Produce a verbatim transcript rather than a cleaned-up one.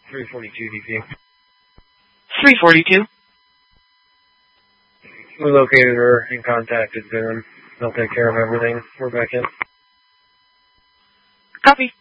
three forty-two D P. three forty-two. We located her and contacted them. They'll take care of everything. We're back in. Copy.